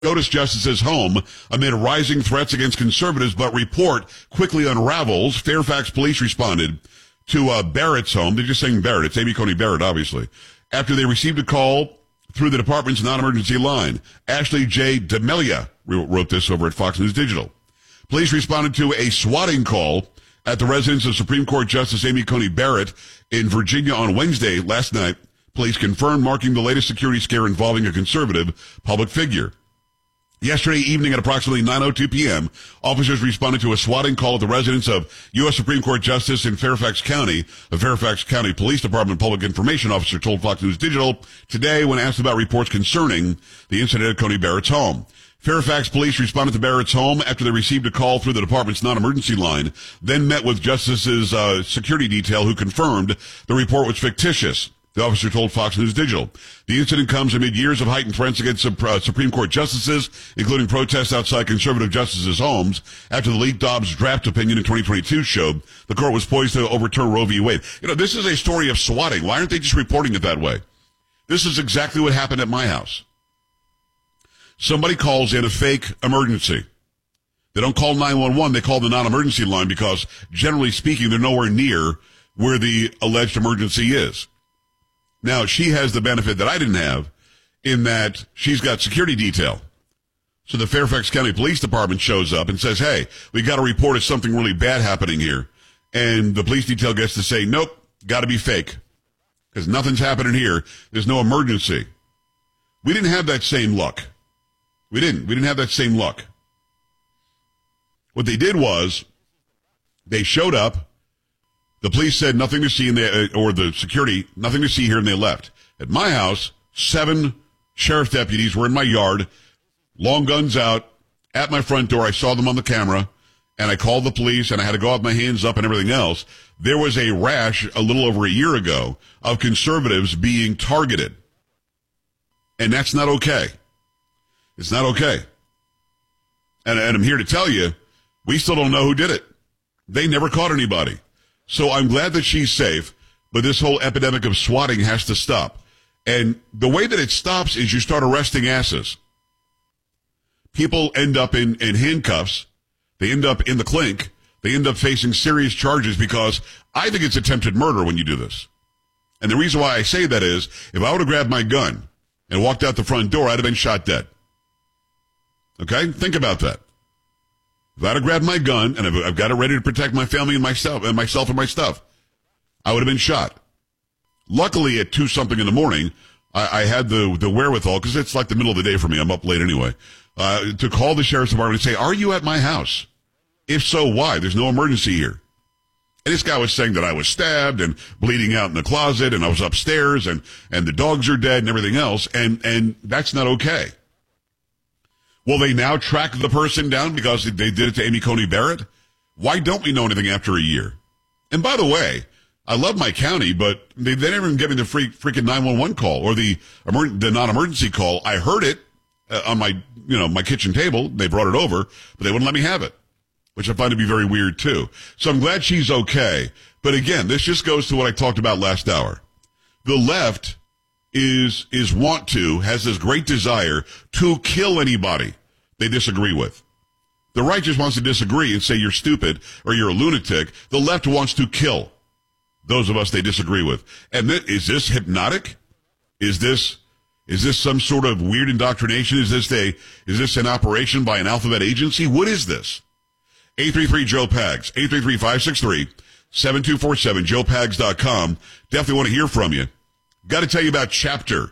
SCOTUS justice's home amid rising threats against conservatives, but report quickly unravels. Fairfax police responded to Barrett's home. They're just saying Barrett. It's Amy Coney Barrett, obviously. After they received a call through the department's non-emergency line. Ashley J. D'Amelia wrote this over at Fox News Digital. Police responded to a swatting call at the residence of Supreme Court Justice Amy Coney Barrett in Virginia on Wednesday. Last night, police confirmed, marking the latest security scare involving a conservative public figure. Yesterday evening at approximately 9:02 p.m., officers responded to a swatting call at the residence of U.S. Supreme Court Justice in Fairfax County. The Fairfax County Police Department public information officer told Fox News Digital today when asked about reports concerning the incident at Coney Barrett's home. Fairfax police responded to Barrett's home after they received a call through the department's non-emergency line, then met with Justice's security detail who confirmed the report was fictitious. The officer told Fox News Digital. The incident comes amid years of heightened threats against Supreme Court justices, including protests outside conservative justices' homes, after the leaked Dobbs draft opinion in 2022 showed the court was poised to overturn Roe v. Wade. You know, this is a story of swatting. Why aren't they just reporting it that way? This is exactly what happened at my house. Somebody calls in a fake emergency. They don't call 911, they call the non-emergency line because, generally speaking, they're nowhere near where the alleged emergency is. Now, she has the benefit that I didn't have in that she's got security detail. So the Fairfax County Police Department shows up and says, hey, we got a report of something really bad happening here. And the police detail gets to say, nope, got to be fake because nothing's happening here. There's no emergency. We didn't have that same luck. We didn't have that same luck. What they did was they showed up. The police said nothing to see, or the security, nothing to see here, and they left. At my house, 7 sheriff's deputies were in my yard, long guns out, at my front door. I saw them on the camera, and I called the police, and I had to go out my hands up and everything else. There was a rash a little over a year ago of conservatives being targeted. And that's not okay. It's not okay. And I'm here to tell you, we still don't know who did it. They never caught anybody. So I'm glad that she's safe, but this whole epidemic of swatting has to stop. And the way that it stops is you start arresting asses. People end up in handcuffs. They end up in the clink. They end up facing serious charges because I think it's attempted murder when you do this. And the reason why I say that is if I would have grabbed my gun and walked out the front door, I'd have been shot dead. Okay? Think about that. If I'd have grabbed my gun and I've got it ready to protect my family and myself and my stuff, I would have been shot. Luckily, at 2-something in the morning, I had the wherewithal, because it's like the middle of the day for me. I'm up late anyway, to call the sheriff's department and say, are you at my house? If so, why? There's no emergency here. And this guy was saying that I was stabbed and bleeding out in the closet and I was upstairs and the dogs are dead and everything else. And that's not okay. Will they now track the person down because they did it to Amy Coney Barrett? Why don't we know anything after a year? And by the way, I love my county, but they never even gave me the freaking 911 call or the non-emergency call. I heard it on my kitchen table. They brought it over, but they wouldn't let me have it, which I find to be very weird too. So I'm glad she's okay. But again, this just goes to what I talked about last hour. The left has this great desire to kill anybody they disagree with. The right just wants to disagree and say you're stupid or you're a lunatic. The left wants to kill those of us they disagree with. And is this hypnotic? Is this some sort of weird indoctrination? Is this an operation by an alphabet agency? What is this? 833-JOE-PAGS, 833-563-7247, joepags.com. Definitely want to hear from you. Got to tell you about Chapter.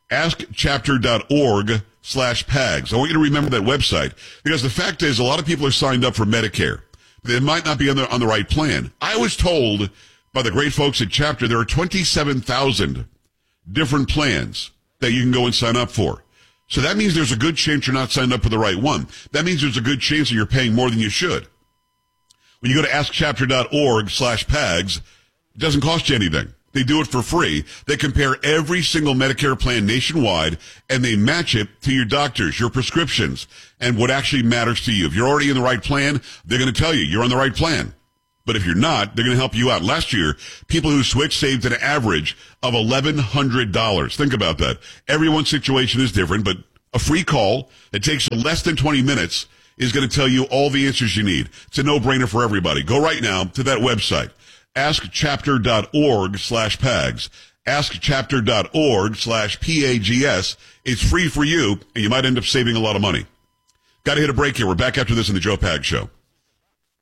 AskChapter.org/PAGS. I want you to remember that website because the fact is a lot of people are signed up for Medicare. They might not be on the right plan. I was told by the great folks at Chapter there are 27,000 different plans that you can go and sign up for. So that means there's a good chance you're not signed up for the right one. That means there's a good chance that you're paying more than you should. When you go to AskChapter.org/PAGS, it doesn't cost you anything. They do it for free. They compare every single Medicare plan nationwide, and they match it to your doctors, your prescriptions, and what actually matters to you. If you're already in the right plan, they're going to tell you you're on the right plan. But if you're not, they're going to help you out. Last year, people who switched saved an average of $1,100. Think about that. Everyone's situation is different, but A free call that takes you less than 20 minutes is going to tell you all the answers you need. It's a no-brainer for everybody. Go right now to that website, askchapter.org/PAGS. askchapter.org/PAGS. It's free for you, and you might end up saving a lot of money. Got to hit a break here. We're back after this in the Joe Pags Show.